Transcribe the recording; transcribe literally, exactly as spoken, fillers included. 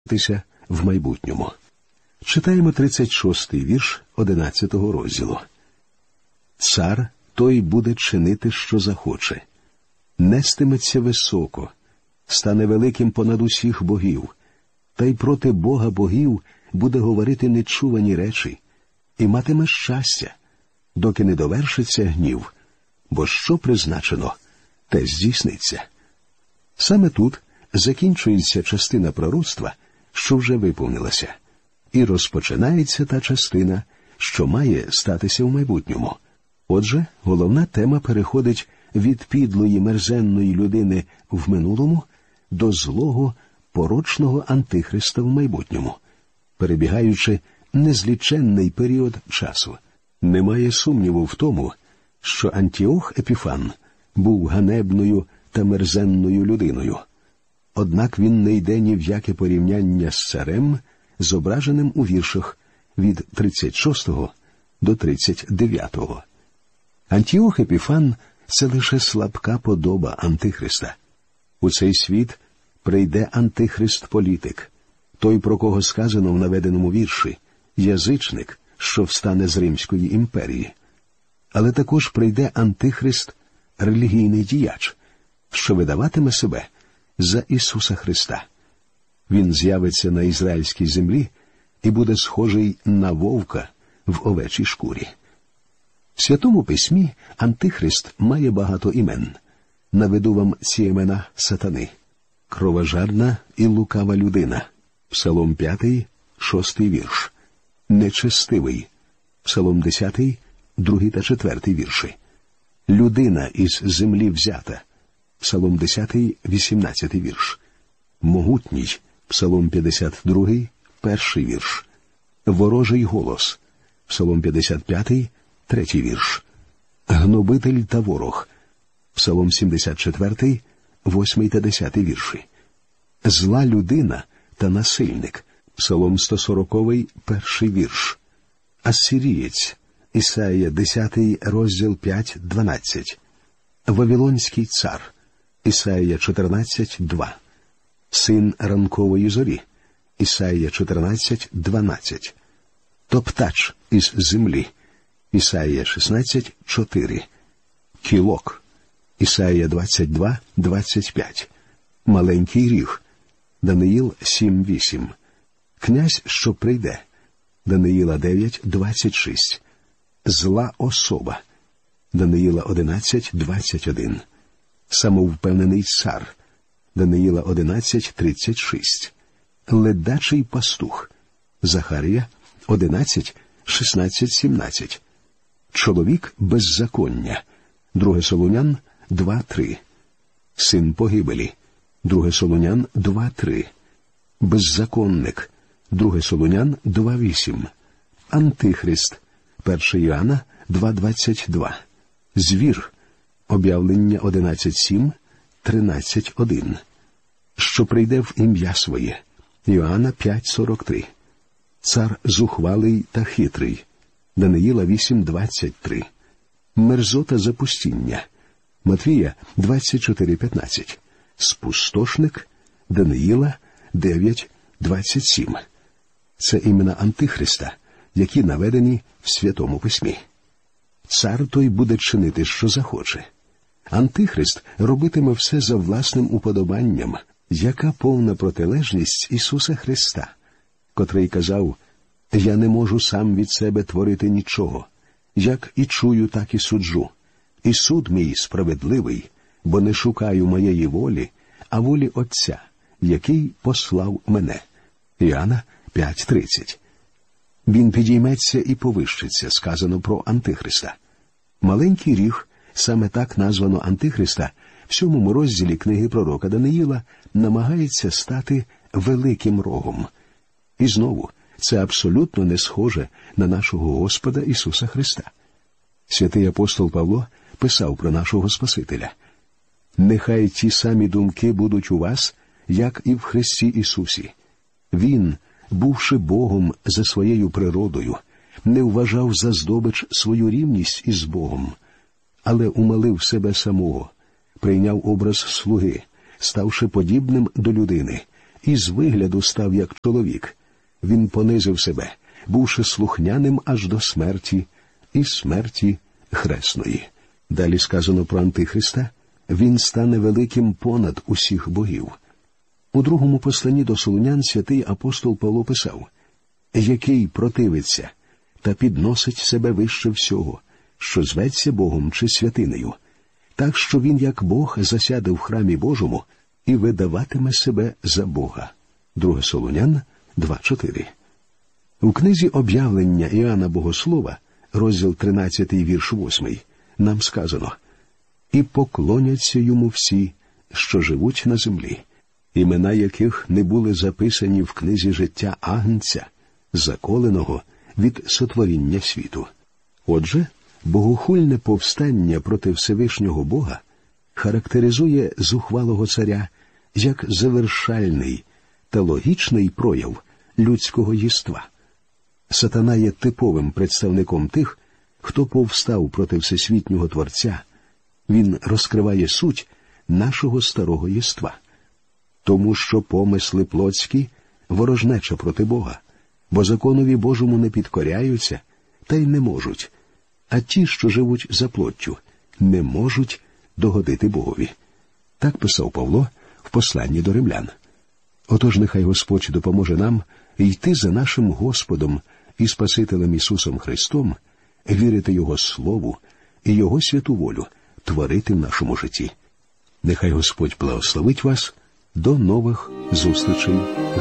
в майбутньому. Читаємо тридцять шостий вірш одинадцятого розділу. «Цар той буде чинити, що захоче. Нестиметься високо, стане великим понад усіх богів, та й проти Бога богів буде говорити нечувані речі, і матиме щастя, доки не довершиться гнів, бо що призначено, те здійсниться». Саме тут закінчується частина пророцтва, що вже виповнилася, і розпочинається та частина, що має статися в майбутньому. Отже, головна тема переходить від підлої мерзенної людини в минулому до злого, порочного антихриста в майбутньому, перебігаючи незліченний період часу. Немає сумніву в тому, що Антіох Епіфан був ганебною та мерзенною людиною. Однак він не йде ні в яке порівняння з царем, зображеним у віршах від тридцять шостого до тридцять дев'ятого. Антіох Епіфан – це лише слабка подоба Антихриста. У цей світ прийде антихрист-політик, той, про кого сказано в наведеному вірші, язичник, що встане з Римської імперії. Але також прийде антихрист – релігійний діяч, що видаватиме себе за Ісуса Христа. Він з'явиться на ізраїльській землі і буде схожий на вовка в овечій шкурі. В Святому Письмі Антихрист має багато імен. Наведу вам ці імена сатани. Кровожадна і лукава людина. Псалом п'ятий, шостий вірш. Нечестивий. Псалом десятий, другий та четвертий вірші. Людина із землі взята. Псалом десятий, вісімнадцятий вірш. Могутній. Псалом п'ятдесят другий, перший вірш. Ворожий голос. Псалом п'ятдесят п'ятий, третій вірш. Гнобитель та ворог. Псалом сімдесят четвертий, восьмий та десятий вірші. Зла людина та насильник. Псалом сто сороковий, перший вірш. Ассирієць. Ісаїя десятий, розділ п'ять, дванадцять. Вавилонський цар. Ісаїя чотирнадцять, два. Син ранкової зорі. Ісаїя чотирнадцять, дванадцять. Топтач із землі. Ісаїя шістнадцять, чотири. Кілок. Ісаїя двадцять два, двадцять п'ять. Маленький ріг. Даниїл сім, вісім. Князь, що прийде. Даниїла дев'ять, двадцять шість. Зла особа. Даниїла одинадцять, двадцять один. Самовпевнений цар. Даниїла одинадцять, тридцять шість. Ледачий пастух. Захарія одинадцять, шістнадцять, сімнадцять. Чоловік беззаконня. Друге Солунян два, три. Син погибелі. Друге Солунян два, три. Беззаконник. Друге Солунян два, вісім. Антихрист. Перше Іоанна два, двадцять два. Звір. Об'явлення одинадцять, сім, тринадцять, один. Що прийде в ім'я своє. Іоанна п'ять, сорок три. Цар зухвалий та хитрий. Даниїла вісім, двадцять три. Мерзота запустіння. Матвія двадцять чотири, п'ятнадцять. Спустошник. Даниїла дев'ять, двадцять сім. Це імена Антихриста, які наведені в Святому Письмі. Цар той буде чинити, що захоче. Антихрист робитиме все за власним уподобанням, яка повна протилежність Ісуса Христа, котрий казав: «Я не можу сам від себе творити нічого. Як і чую, так і суджу. І суд мій справедливий, бо не шукаю моєї волі, а волі Отця, який послав мене». Іоанна п'ять, тридцять. Він підійметься і повищиться, сказано про Антихриста. Маленький ріг, саме так названо Антихриста, в сьомому розділі книги пророка Даниїла, намагається стати великим рогом. І знову, це абсолютно не схоже на нашого Господа Ісуса Христа. Святий апостол Павло писав про нашого Спасителя: «Нехай ті самі думки будуть у вас, як і в Христі Ісусі. Він, бувши Богом за своєю природою, не вважав за здобич свою рівність із Богом, але умалив себе самого, прийняв образ слуги, ставши подібним до людини, і з вигляду став як чоловік. Він понизив себе, бувши слухняним аж до смерті, і смерті хресної. Далі сказано про Антихриста: він стане великим понад усіх богів. У другому посланні до Солунян святий апостол Павло писав: який противиться та підносить себе вище всього, що зветься Богом чи святинею, так що він, як Бог, засяде в храмі Божому і видаватиме себе за Бога. Друге Солунян два чотири. У книзі «Об'явлення Іоанна Богослова», розділ тринадцятий, вірш восьмий, нам сказано: «І поклоняться йому всі, що живуть на землі, імена яких не були записані в книзі життя Агнця, заколеного від сотворіння світу». Отже, богохульне повстання проти Всевишнього Бога характеризує зухвалого царя як завершальний та логічний прояв людського єства. Сатана є типовим представником тих, хто повстав проти всесвітнього Творця. Він розкриває суть нашого старого єства. Тому що помисли плотські – ворожнеча проти Бога, бо законові Божому не підкоряються та й не можуть, а ті, що живуть за плоттю, не можуть догодити Богові. Так писав Павло в посланні до римлян. Отож, нехай Господь допоможе нам йти за нашим Господом і Спасителем Ісусом Христом, вірити Його Слову і Його святу волю творити в нашому житті. Нехай Господь благословить вас. До нових зустрічей в